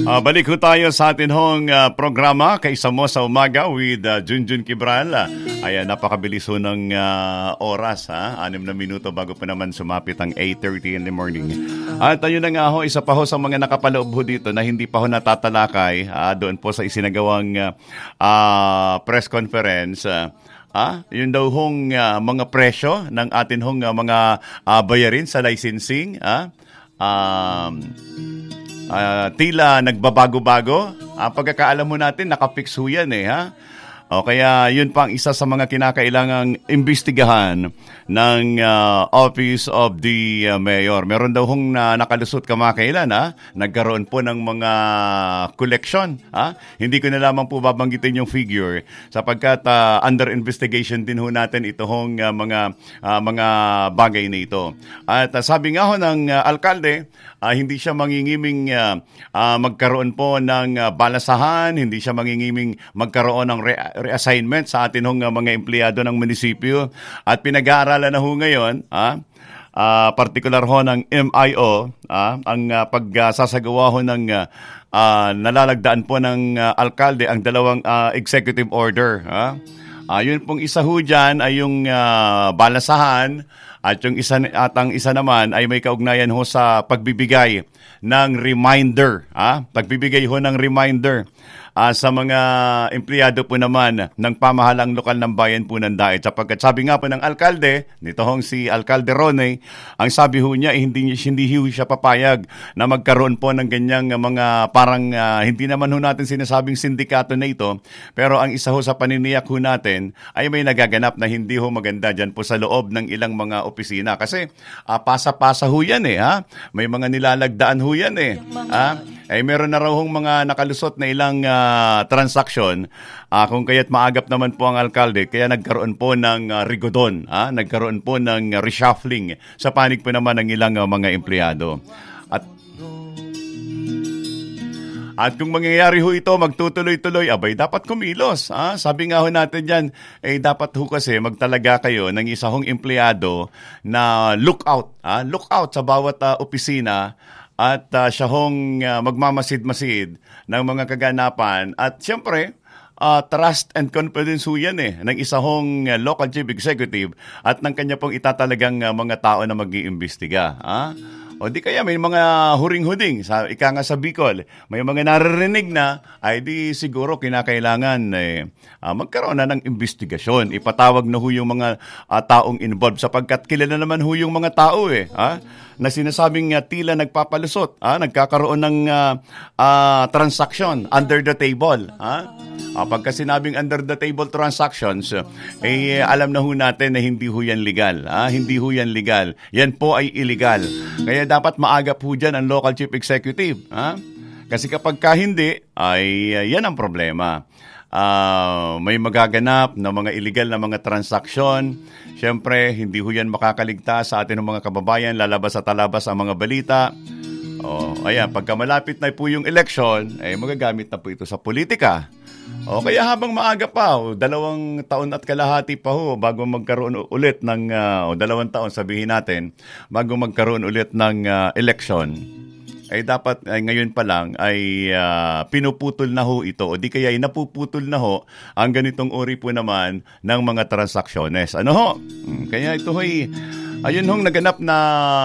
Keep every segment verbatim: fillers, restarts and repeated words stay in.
Uh, balik ho tayo sa atin hong uh, programa, Kaisa Mo sa Umaga with uh, Junjun Kibral. Uh, ayan, napakabilis ho ng uh, oras, ha? Anim na minuto bago pa naman sumapit ang eight thirty in the morning. At ayun na nga ho, isa pa ho sa mga nakapaloob ho dito na hindi pa ho natatalakay uh, doon po sa isinagawang uh, uh, press conference. Uh, Ah, yun daw hong uh, mga presyo ng atin hong uh, mga uh, bayarin sa licensing. Ah, um, uh, tila nagbabago-bago. Ah, pagkakaalam mo natin, nakapix ho yan eh, ha? O kaya yun pa ang isa sa mga kinakailangang imbestigahan ng uh, Office of the uh, Mayor. Meron daw hong uh, nakalusot kamakailan, ha? Nagkaroon po ng mga collection. Ha? Hindi ko na lamang po babanggitin yung figure sapagkat uh, under investigation din ho natin ito hong uh, mga, uh, mga bagay na ito. At uh, sabi nga ho ng uh, alkalde, Uh, hindi siya mangingiming uh, uh, magkaroon po ng uh, balasahan, hindi siya mangingiming magkaroon ng re- reassignment sa atin hong uh, mga empleyado ng munisipyo. At pinag-aaralan na ho ngayon, uh, uh, particular ho ng M I O, uh, ang uh, pagsasagawa uh, ho ng uh, uh, nalalagdaan po ng uh, alkalde ang dalawang uh, executive order. Uh. Uh, yun pong isa ho dyan ay yung uh, balasahan. At yung isa at ang isa naman ay may kaugnayan ho sa pagbibigay ng reminder, ah, pagbibigay ho ng reminder ah, sa mga empleyado po naman ng pamahalang lokal ng bayan po ng Daet. Sapagkat sabi nga po ng alkalde, nito hong si Alkalde Ronnie, ang sabi ho niya eh, hindi hindi ho siya papayag na magkaroon po ng ganyang mga parang uh, hindi naman ho natin sinasabing sindikato na ito, pero ang isa ho sa paniniyak ho natin ay may nagaganap na hindi ho maganda dyan po sa loob ng ilang mga opisina. Kasi uh, pasa-pasa ho yan eh, ha? May mga nilalagdaan ho yan eh. Ha? Ay meron na raw hong mga nakalusot na ilang uh, transaction. Uh, kung kaya't maagap naman po ang alkalde, kaya nagkaroon po ng uh, rigodon. Ha? Nagkaroon po ng uh, reshuffling sa panig po naman ng ilang uh, mga empleyado. At At kung mangyayari ho ito, magtutuloy-tuloy, abay, dapat kumilos. Ah? Sabi nga ho natin dyan, eh, dapat ho kasi magtalaga kayo ng isa hong empleyado na lookout. Ah? Lookout sa bawat uh, opisina at uh, siya hong uh, magmamasid-masid ng mga kaganapan. At siyempre, uh, trust and confidence ho yan eh, ng isa hong uh, local chief executive at ng kanya pong itatalagang uh, mga tao na mag-iimbestiga. Ah? O di kaya may mga huring-huding, sa, ika nga sa Bicol, may mga naririnig na, ay di siguro kinakailangan eh, uh, magkaroon na ng investigasyon. Ipatawag na ho yung mga uh, taong involved sapagkat kilala naman ho yung mga tao eh. Ha? Na sinasabing uh, tila nagpapalusot, ha? Nagkakaroon ng uh, uh, transaction under the table. Ha? Uh, pagka sinabing under the table transactions, eh alam na ho natin na hindi ho yan legal. Ha? Hindi ho yan legal. Yan po ay illegal. Kaya dapat maagap po dyan ang local chief executive. Ha? Kasi kapag ka hindi, ay uh, yan ang problema. Uh, may magaganap na mga illegal na mga transaksyon. Siyempre, hindi ho yan makakaligtas sa atin ng mga kababayan, lalabas at talabas ang mga balita. O, ayan, pagka malapit na po yung election, eh, magagamit na po ito sa politika. O, kaya habang maaga pa, o, dalawang taon at kalahati pa ho, bago magkaroon ulit ng, uh, o dalawang taon sabihin natin, bago magkaroon ulit ng uh, election, ay dapat ay ngayon pa lang ay uh, pinuputol na ho ito o di kaya ay napuputol na ho ang ganitong uri po naman ng mga transaksyones. Ano ho? Kaya ito ay ayun hong naganap na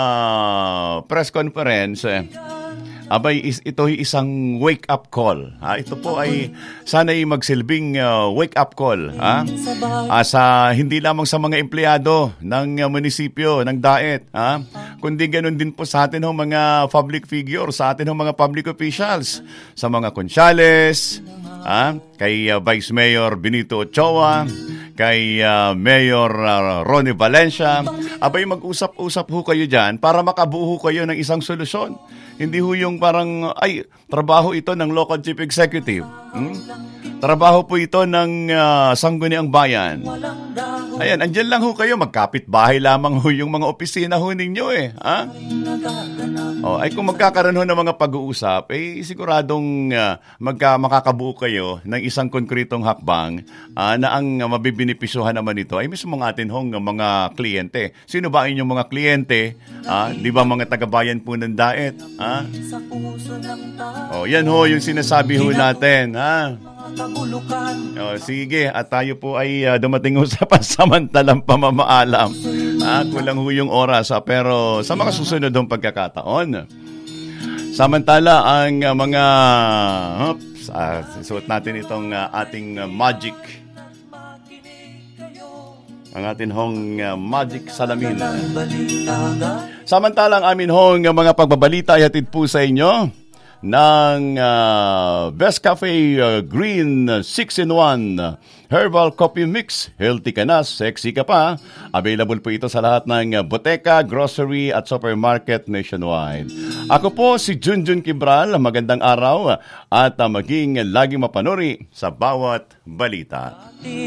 press conference. Eh. Abay, is, ito ay isang wake-up call. Ha? Ito po ay sana'y magsilbing uh, wake-up call. Ha? Uh, sa, hindi lamang sa mga empleyado ng uh, munisipyo, ng Daet. Ha? Kundi ganun din po sa atin ng mga public figure, sa atin ng mga public officials, sa mga konsyales, ha? Kay uh, Vice Mayor Benito Ochoa, kay uh, Mayor uh, Ronnie Valencia. Abay, mag-usap-usap ho kayo dyan para makabuo kayo ng isang solusyon. Hindi ho yung parang, ay, trabaho ito ng local chief executive. Hmm? Trabaho po ito ng uh, Sangguniang Bayan. Ayan, andyan lang ho kayo. Magkapit-bahay lamang ho yung mga opisina ho ninyo eh. Ha? Oh, ay kung magkakaroon ho ng mga pag-uusap, eh siguradong uh, magka, makakabuo kayo ng isang konkretong hakbang uh, na ang uh, mabibinipisyuhan naman ito ay mismo ng atin hong mga kliyente. Sino ba inyong mga kliyente? Ah, di ba mga taga-bayan po ng Daet? Ha? Oh, yan ho yung sinasabi ho natin. Ha? Oh, sige, at tayo po ay uh, dumating ho sa pansamantalang pamamaalam. Ah, kulang ho yung oras, ah, pero sa mga susunod ng pagkakataon. Samantala, ang uh, mga... Oops, uh, suot natin itong uh, ating uh, magic. Ang atin hong uh, magic salamin. Samantala, ang amin hong uh, mga pagbabalita ay hatid po sa inyo ng uh, Best Cafe uh, Green six in one Herbal Coffee Mix. Healthy ka na, sexy ka pa. Available po ito sa lahat ng boteka, grocery at supermarket nationwide. Ako po si Junjun Kibral. Magandang araw at uh, maging laging mapanuri sa bawat balita.